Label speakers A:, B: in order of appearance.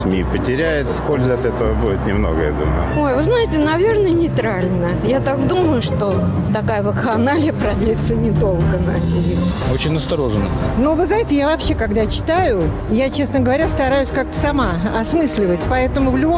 A: СМИ потеряет, пользы от этого будет немного, я думаю.
B: Ой, вы знаете, наверное, нейтрально. Я так думаю, что такая вакханалия продлится недолго, надеюсь.
C: Очень настороженно.
D: Ну, вы знаете, я вообще, когда читаю, я, честно говоря, стараюсь как-то сама осмысливать. Поэтому в любом